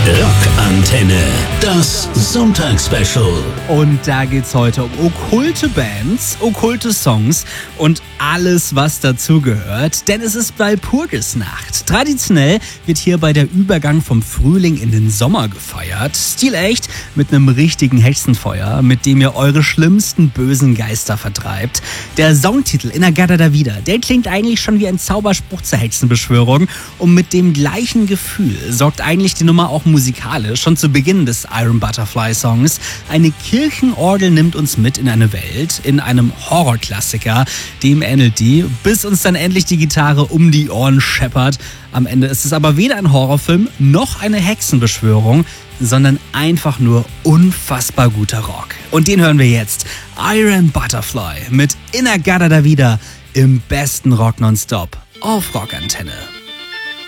Rockantenne, das Sonntagsspecial. Und da geht's heute um okkulte Bands, okkulte Songs und alles, was dazugehört. Denn es ist Walpurgisnacht. Traditionell wird hierbei der Übergang vom Frühling in den Sommer gefeiert. Stilecht mit einem richtigen Hexenfeuer, mit dem ihr eure schlimmsten bösen Geister vertreibt. Der Songtitel In-A-Gadda Da Vida, der klingt eigentlich schon wie ein Zauberspruch zur Hexenbeschwörung. Und mit dem gleichen Gefühl sorgt eigentlich die Nummer auch musikalisch, schon zu Beginn des Iron Butterfly Songs. Eine Kirchenorgel nimmt uns mit in eine Welt, in einem Horrorklassiker, dem ähnelt die, bis uns dann endlich die Gitarre um die Ohren scheppert. Am Ende ist es aber weder ein Horrorfilm noch eine Hexenbeschwörung, sondern einfach nur unfassbar guter Rock. Und den hören wir jetzt. Iron Butterfly mit In-A-Gadda Da Vida im besten Rock nonstop auf Rockantenne.